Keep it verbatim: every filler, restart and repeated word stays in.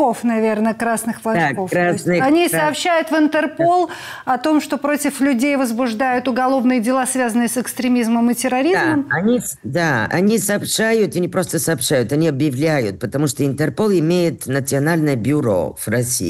флажков, наверное, красных флажков. Да, красных, они крас... сообщают в Интерпол о том, что против людей возбуждают уголовные дела, связанные с экстремизмом и терроризмом. Да, они, да, они сообщают, и не просто сообщают, они объявляют, потому что Интерпол имеет национальное бюро в России.